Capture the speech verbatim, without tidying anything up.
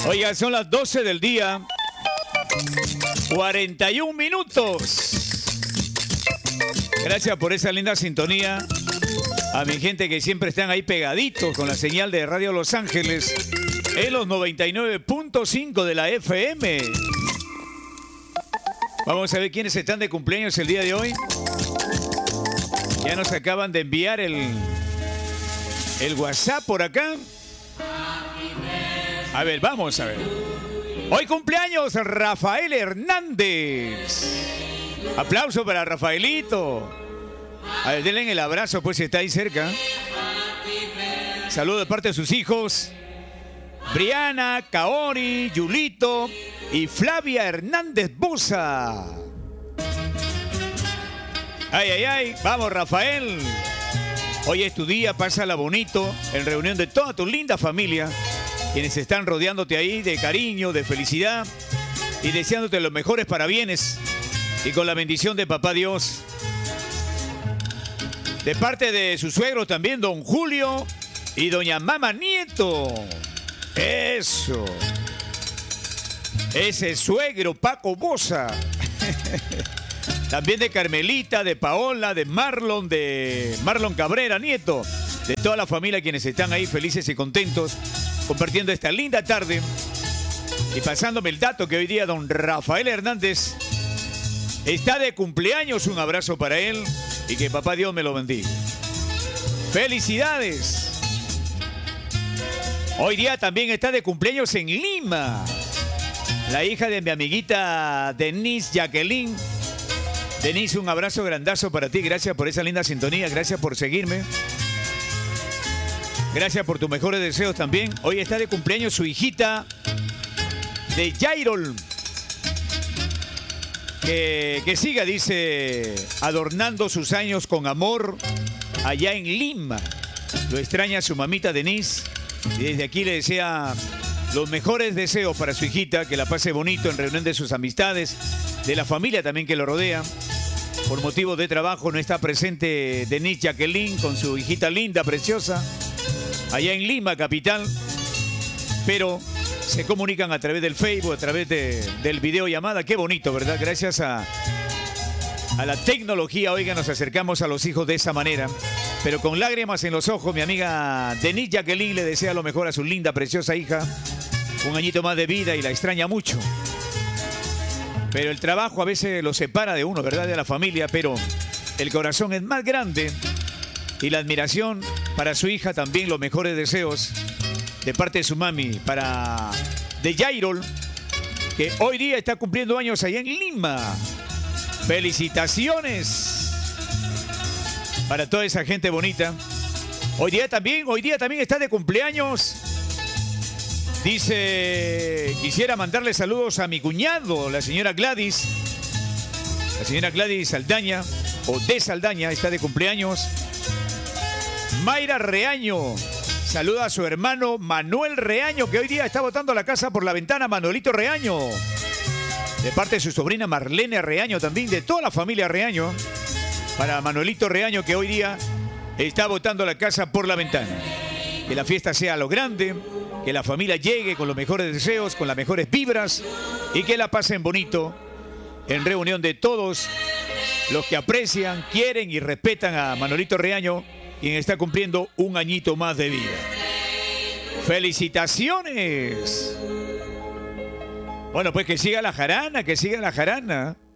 Oiga, son las doce del día, cuarenta y un minutos. Gracias por esa linda sintonía. A mi gente que siempre están ahí pegaditos con la señal de Radio Los Ángeles en los noventa y nueve punto cinco de la F M. Vamos a ver quiénes están de cumpleaños el día de hoy. Ya nos acaban de enviar el, el WhatsApp por acá. A ver, vamos a ver. Hoy cumpleaños Rafael Hernández. Aplauso para Rafaelito. A ver, denle el abrazo, pues, si está ahí cerca. Saludo de parte de sus hijos. Briana, Kaori, Yulito y Flavia Hernández Bosa. Ay, ay, ay. Vamos, Rafael. Hoy es tu día, pásala bonito en reunión de toda tu linda familia, quienes están rodeándote ahí de cariño, de felicidad y deseándote los mejores parabienes y con la bendición de Papá Dios. De parte de su suegro también, don Julio y doña Mama Nieto. Eso. Ese suegro, Paco Bosa. También de Carmelita, de Paola, de Marlon, de Marlon Cabrera Nieto. De toda la familia quienes están ahí felices y contentos compartiendo esta linda tarde. Y pasándome el dato que hoy día don Rafael Hernández está de cumpleaños. Un abrazo para él y que Papá Dios me lo bendiga. ¡Felicidades! Hoy día también está de cumpleaños en Lima la hija de mi amiguita Denise Jacqueline. Denise, un abrazo grandazo para ti. Gracias por esa linda sintonía. Gracias por seguirme. Gracias por tus mejores deseos también. Hoy está de cumpleaños su hijita de Jairol. Que, que siga, dice, adornando sus años con amor allá en Lima. Lo extraña su mamita Denise. Y desde aquí le desea los mejores deseos para su hijita. Que la pase bonito en reunión de sus amistades, de la familia también que lo rodea. Por motivo de trabajo no está presente Denise Jacqueline con su hijita linda, preciosa, allá en Lima, capital. Pero se comunican a través del Facebook, a través de, del videollamada. Qué bonito, ¿verdad? Gracias a, a la tecnología, oiga, nos acercamos a los hijos de esa manera. Pero con lágrimas en los ojos, mi amiga Denise Jacqueline le desea lo mejor a su linda, preciosa hija. Un añito más de vida y la extraña mucho. Pero el trabajo a veces lo separa de uno, ¿verdad? De la familia, pero el corazón es más grande. Y la admiración para su hija, también los mejores deseos de parte de su mami para de Jairol, que hoy día está cumpliendo años allá en Lima. ¡Felicitaciones! Para toda esa gente bonita. Hoy día también, hoy día también está de cumpleaños. Dice, quisiera mandarle saludos a mi cuñado, la señora Gladys. La señora Gladys Saldaña, o de Saldaña, está de cumpleaños. Mayra Reaño, saluda a su hermano Manuel Reaño, que hoy día está botando la casa por la ventana. Manuelito Reaño. De parte de su sobrina Marlene Reaño, también de toda la familia Reaño. Para Manuelito Reaño, que hoy día está botando la casa por la ventana. Que la fiesta sea a lo grande. Que la familia llegue con los mejores deseos, con las mejores vibras y que la pasen bonito en reunión de todos los que aprecian, quieren y respetan a Manolito Reaño, quien está cumpliendo un añito más de vida. ¡Felicitaciones! Bueno, pues que siga la jarana, que siga la jarana.